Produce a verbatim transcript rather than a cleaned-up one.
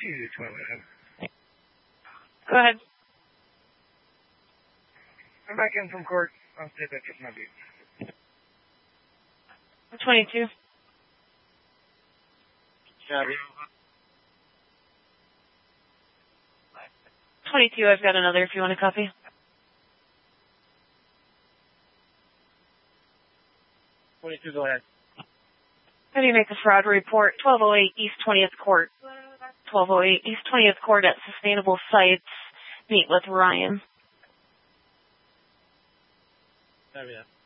two twelve. Go ahead. I'm back in from court. I'll stay back at my beat. twenty-two. Copy. twenty-two, I've got another if you want to copy. twenty-two, go ahead. How do you make a fraud report? twelve oh eight East twentieth Court. twelve oh eight East twentieth Court at Sustainable Sites. Meet with Ryan. Copy that.